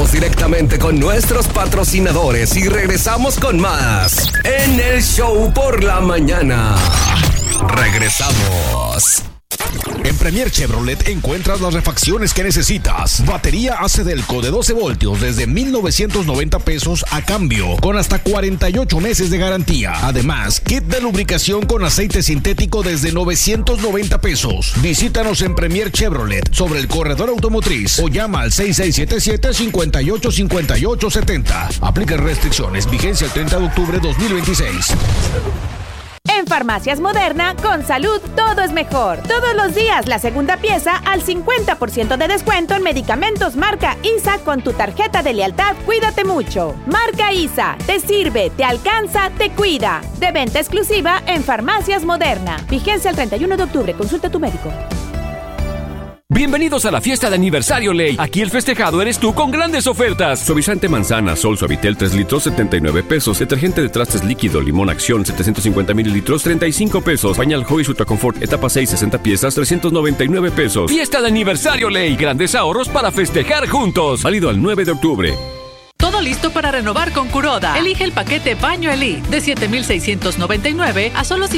Vamos directamente con nuestros patrocinadores y regresamos con más en el show por la mañana. Regresamos. En Premier Chevrolet encuentras las refacciones que necesitas. Batería ACDelco de 12 voltios desde 1,990 pesos a cambio, con hasta 48 meses de garantía. Además, kit de lubricación con aceite sintético desde 990 pesos. Visítanos en Premier Chevrolet sobre el corredor automotriz o llama al 6677-585870. Aplican restricciones. Vigencia el 30 de octubre 2026. En Farmacias Moderna, con salud todo es mejor. Todos los días la segunda pieza al 50% de descuento en medicamentos marca ISA con tu tarjeta de lealtad Cuídate Mucho. Marca ISA, te sirve, te alcanza, te cuida. De venta exclusiva en Farmacias Moderna. Vigencia el 31 de octubre. Consulta a tu médico. Bienvenidos a la fiesta de aniversario Ley. Aquí el festejado eres tú con grandes ofertas. Suavizante manzana, Sol Suavitel 3 litros, 79 pesos. Detergente de trastes líquido, Limón Acción, 750 mililitros, 35 pesos. Pañal Joy Ultra Confort, etapa 6, 60 piezas, 399 pesos. Fiesta de aniversario Ley. Grandes ahorros para festejar juntos. Válido al 9 de octubre. Todo listo para renovar con Kuroda. Elige el paquete Baño Elite de 7,699 a solo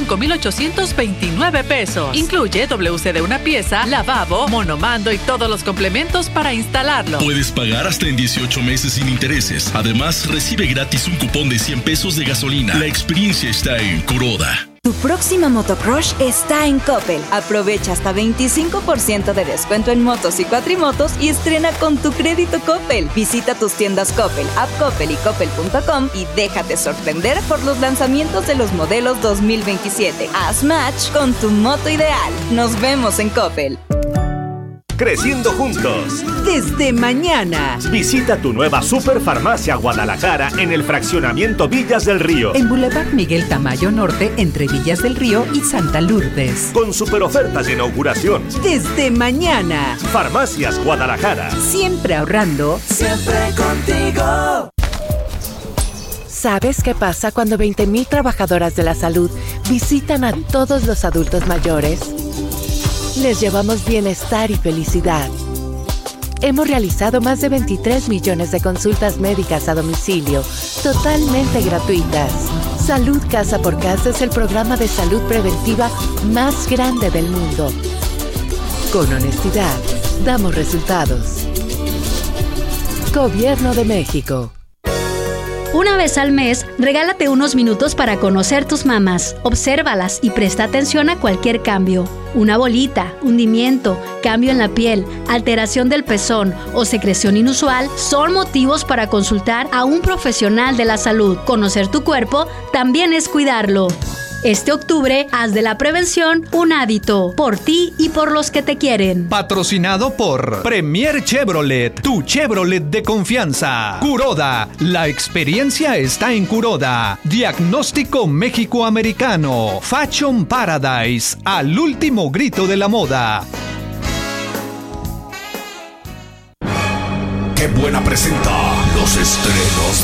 5,829 pesos. Incluye WC de una pieza, lavabo, monomando y todos los complementos para instalarlo. Puedes pagar hasta en 18 meses sin intereses. Además, recibe gratis un cupón de 100 pesos de gasolina. La experiencia está en Kuroda. Tu próxima motocrush está en Coppel. Aprovecha hasta 25% de descuento en motos y cuatrimotos y estrena con tu crédito Coppel. Visita tus tiendas Coppel, App Coppel y Coppel.com y déjate sorprender por los lanzamientos de los modelos 2027. Haz match con tu moto ideal. Nos vemos en Coppel. Creciendo juntos. Desde mañana. Visita tu nueva Superfarmacia Guadalajara en el fraccionamiento Villas del Río. En Boulevard Miguel Tamayo Norte, entre Villas del Río y Santa Lourdes. Con super ofertas de inauguración. Desde mañana. Farmacias Guadalajara. Siempre ahorrando. Siempre contigo. ¿Sabes qué pasa cuando 20,000 trabajadoras de la salud visitan a todos los adultos mayores? Les llevamos bienestar y felicidad. Hemos realizado más de 23 millones de consultas médicas a domicilio, totalmente gratuitas. Salud Casa por Casa es el programa de salud preventiva más grande del mundo. Con honestidad, damos resultados. Gobierno de México. Una vez al mes, regálate unos minutos para conocer tus mamas. Obsérvalas y presta atención a cualquier cambio. Una bolita, hundimiento, cambio en la piel, alteración del pezón o secreción inusual son motivos para consultar a un profesional de la salud. Conocer tu cuerpo también es cuidarlo. Este octubre, haz de la prevención un hábito, por ti y por los que te quieren. Patrocinado por Premier Chevrolet, tu Chevrolet de confianza. Kuroda, la experiencia está en Kuroda. Diagnóstico México-Americano. Fashion Paradise, al último grito de la moda. ¡Qué buena presenta los estrenos